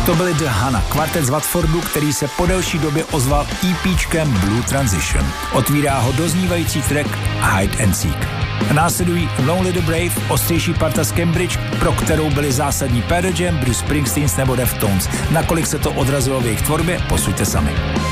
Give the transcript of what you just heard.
To byli The Hana, kvartet z Watfordu, který se po delší době ozval EPčkem Blue Transition. Otvírá ho doznívající track Hide and Seek. Následují Lonely the Brave, ostřejší parta z Cambridge, pro kterou byli zásadní Pearl Jam, Bruce Springsteen nebo Deftones. Nakolik se to odrazilo v jejich tvorbě, posuďte sami.